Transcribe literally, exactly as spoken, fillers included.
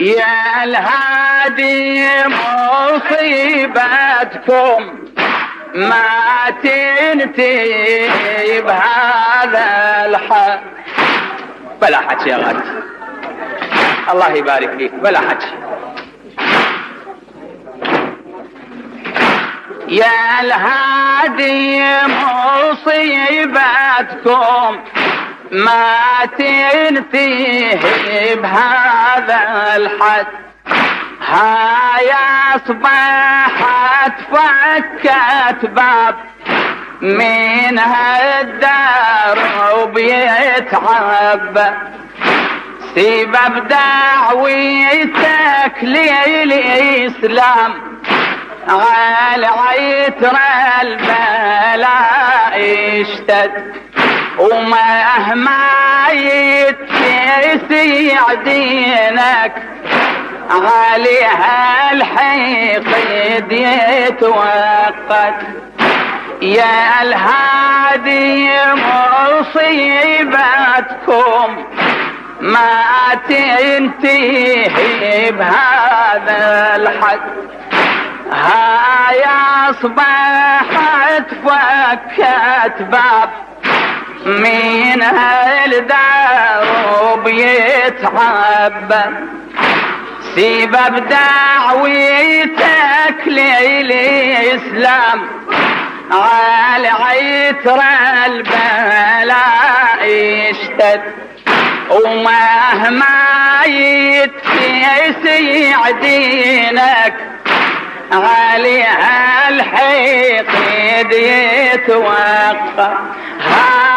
يا الهادي مصيبتكم ما تنتهي بهذا الحال. بلا حكي يا غالي، الله يبارك فيك، بلا حكي. يا الهادي مصيبتكم ما تنتهي بهذا الحد. هاي اصبحت فكت باب من هالدار وبيتعبى سبب دعوتك للإسلام على عيتر البلاء اشتد. ومهما يتسع دينك عليها الحقد يتوقد. يا الهادي مصيبتكم ما تنتهي بهذا الحد. هاي اصبحت فكت باب من هالدار وبيتعبى سبب دعوتك للإسلام على عيتر البلاء اشتد. ومهما يتسع دينك عليها الحقد يتوقف.